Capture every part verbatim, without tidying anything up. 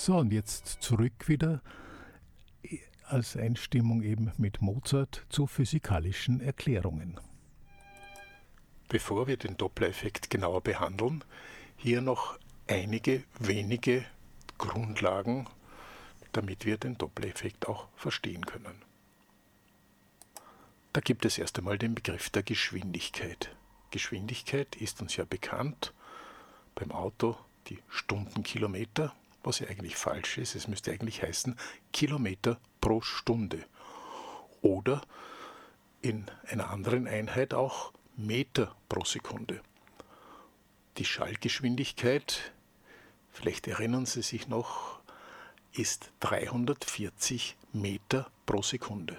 So, und jetzt zurück wieder als Einstimmung eben mit Mozart zu physikalischen Erklärungen. Bevor wir den Doppler-Effekt genauer behandeln, hier noch einige wenige Grundlagen, damit wir den Doppler-Effekt auch verstehen können. Da gibt es erst einmal den Begriff der Geschwindigkeit. Geschwindigkeit ist uns ja bekannt, beim Auto die Stundenkilometer, was ja eigentlich falsch ist. Es müsste eigentlich heißen Kilometer pro Stunde. Oder in einer anderen Einheit auch Meter pro Sekunde. Die Schallgeschwindigkeit, vielleicht erinnern Sie sich noch, ist dreihundertvierzig Meter pro Sekunde.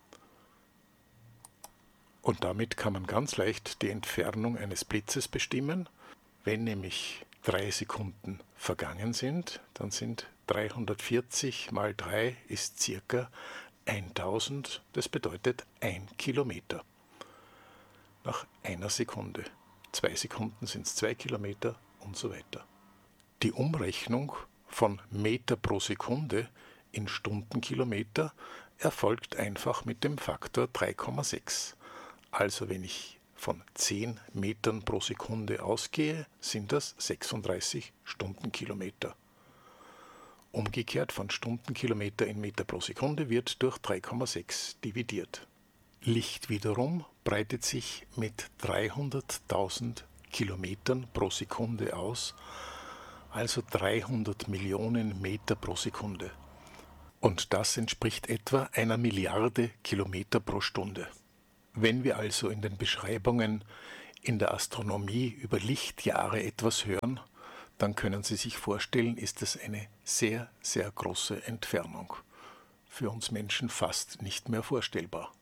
Und damit kann man ganz leicht die Entfernung eines Blitzes bestimmen. Wenn nämlich drei Sekunden vergangen sind, dann sind dreihundertvierzig mal drei ist circa tausend, das bedeutet ein Kilometer. Nach einer Sekunde. Zwei Sekunden sind es zwei Kilometer und so weiter. Die Umrechnung von Meter pro Sekunde in Stundenkilometer erfolgt einfach mit dem Faktor drei Komma sechs. Also wenn ich von zehn Metern pro Sekunde ausgehe, sind das sechsunddreißig Stundenkilometer. Umgekehrt von Stundenkilometer in Meter pro Sekunde wird durch drei Komma sechs dividiert. Licht wiederum breitet sich mit dreihunderttausend Kilometern pro Sekunde aus, also dreihundert Millionen Meter pro Sekunde. Und das entspricht etwa einer Milliarde Kilometer pro Stunde. Wenn wir also in den Beschreibungen in der Astronomie über Lichtjahre etwas hören, dann können Sie sich vorstellen, ist es eine sehr, sehr große Entfernung. Für uns Menschen fast nicht mehr vorstellbar.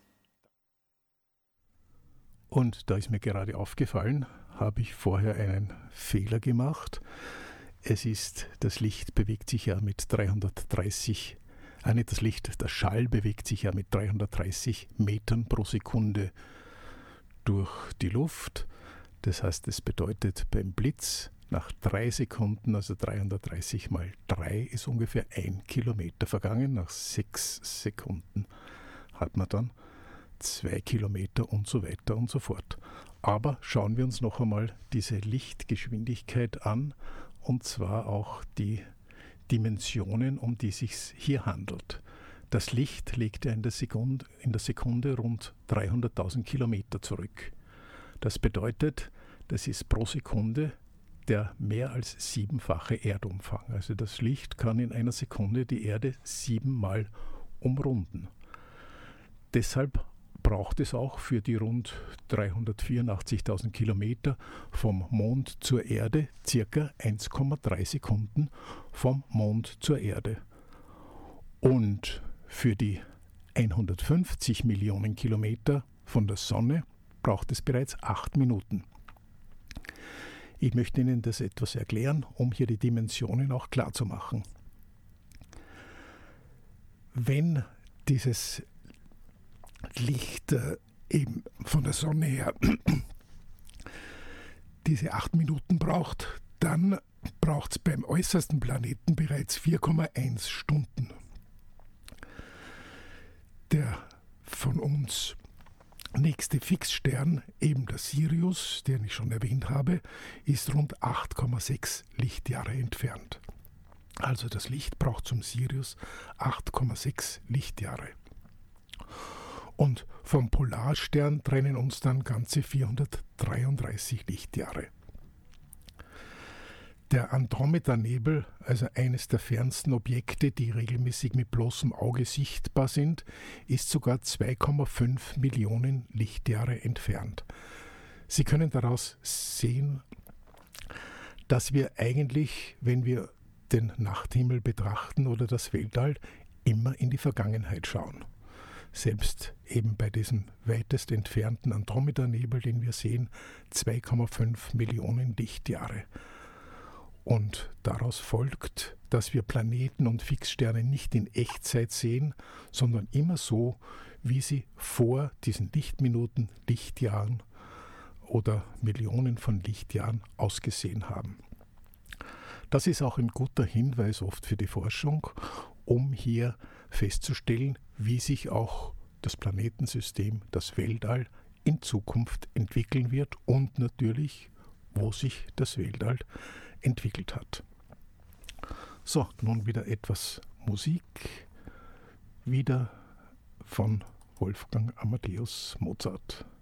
Und da ist mir gerade aufgefallen, habe ich vorher einen Fehler gemacht. Es ist, das Licht bewegt sich ja mit dreihundertdreißig, ah nicht das Licht, der Schall bewegt sich ja mit dreihundertdreißig Metern pro Sekunde durch die Luft. Das heißt, das bedeutet beim Blitz nach drei Sekunden, also dreihundertdreißig mal drei ist ungefähr ein Kilometer vergangen. Nach sechs Sekunden hat man dann zwei Kilometer und so weiter und so fort. Aber schauen wir uns noch einmal diese Lichtgeschwindigkeit an, und zwar auch die Dimensionen, um die es sich hier handelt. Das Licht legt ja in der Sekunde, in der Sekunde rund dreihunderttausend Kilometer zurück. Das bedeutet, das ist pro Sekunde der mehr als siebenfache Erdumfang. Also das Licht kann in einer Sekunde die Erde siebenmal umrunden. Deshalb braucht es auch für die rund dreihundertvierundachtzigtausend Kilometer vom Mond zur Erde circa eins Komma drei Sekunden vom Mond zur Erde. Und für die hundertfünfzig Millionen Kilometer von der Sonne braucht es bereits acht Minuten. Ich möchte Ihnen das etwas erklären, um hier die Dimensionen auch klar zu machen. Wenn dieses Licht äh, eben von der Sonne her diese acht Minuten braucht, dann braucht es beim äußersten Planeten bereits vier Komma eins Stunden. Der von uns nächste Fixstern, eben der Sirius, den ich schon erwähnt habe, ist rund acht Komma sechs Lichtjahre entfernt. Also das Licht braucht zum Sirius acht Komma sechs Lichtjahre. Und vom Polarstern trennen uns dann ganze vierhundertdreiunddreißig Lichtjahre. Der Andromeda-Nebel, also eines der fernsten Objekte, die regelmäßig mit bloßem Auge sichtbar sind, ist sogar zwei Komma fünf Millionen Lichtjahre entfernt. Sie können daraus sehen, dass wir eigentlich, wenn wir den Nachthimmel betrachten oder das Weltall, immer in die Vergangenheit schauen. Selbst eben bei diesem weitest entfernten Andromeda-Nebel, den wir sehen, zwei Komma fünf Millionen Lichtjahre. Und daraus folgt, dass wir Planeten und Fixsterne nicht in Echtzeit sehen, sondern immer so, wie sie vor diesen Lichtminuten, Lichtjahren oder Millionen von Lichtjahren ausgesehen haben. Das ist auch ein guter Hinweis oft für die Forschung, um hier festzustellen, wie sich auch das Planetensystem, das Weltall in Zukunft entwickeln wird und natürlich, wo sich das Weltall entwickelt hat. So, nun wieder etwas Musik, wieder von Wolfgang Amadeus Mozart.